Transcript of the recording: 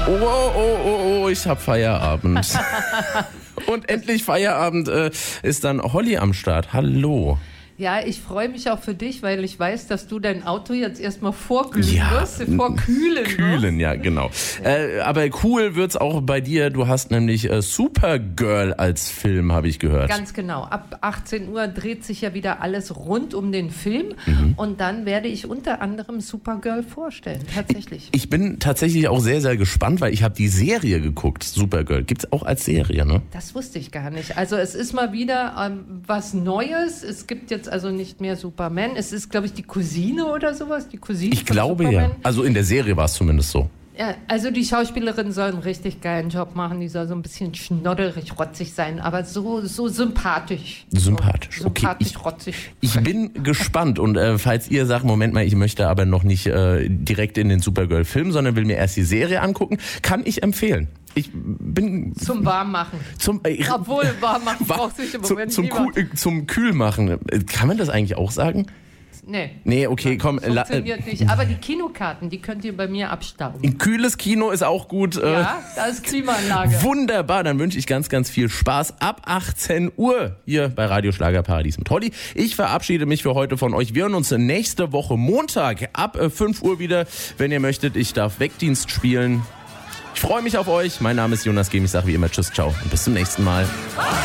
Oh, ich hab Feierabend. Und endlich Feierabend ist dann Holly am Start. Hallo. Ja, ich freue mich auch für dich, weil ich weiß, dass du dein Auto jetzt erstmal vorkühlen wirst. Kühlen, ja, genau. Aber cool wird's auch bei dir. Du hast nämlich Supergirl als Film, habe ich gehört. Ganz genau. Ab 18 Uhr dreht sich ja wieder alles rund um den Film. Und dann werde ich unter anderem Supergirl vorstellen, tatsächlich. Ich bin tatsächlich auch sehr, sehr gespannt, weil ich habe die Serie geguckt, Supergirl. Gibt's auch als Serie, ne? Das wusste ich gar nicht. Also es ist mal wieder was Neues. Es gibt jetzt also nicht mehr Superman. Es ist, glaube ich, die Cousine oder sowas. Die Cousine Ich glaube ja. Also in der Serie war es zumindest so. Ja, also die Schauspielerin soll einen richtig geilen Job machen. Die soll so ein bisschen schnodderig, rotzig sein, aber so sympathisch. Sympathisch, okay. Sympathisch, rotzig. Ich bin gespannt und falls ihr sagt, Moment mal, ich möchte aber noch nicht direkt in den Supergirl-Film, sondern will mir erst die Serie angucken, kann ich empfehlen. Ich bin... Zum Warmmachen. Obwohl, Warmmachen braucht sich im Moment niemand. Zum Kühlmachen. Kann man das eigentlich auch sagen? Nee, okay, komm. Funktioniert nicht. Aber die Kinokarten, die könnt ihr bei mir abstauben. Ein kühles Kino ist auch gut. Ja, da ist Klimaanlage. Wunderbar, dann wünsche ich ganz, ganz viel Spaß ab 18 Uhr hier bei Radio Schlagerparadies mit Holly. Ich verabschiede mich für heute von euch. Wir hören uns nächste Woche Montag ab 5 Uhr wieder. Wenn ihr möchtet, ich darf Wegdienst spielen. Ich freue mich auf euch. Mein Name ist Jonas Gehm. Ich sage wie immer Tschüss, ciao und bis zum nächsten Mal.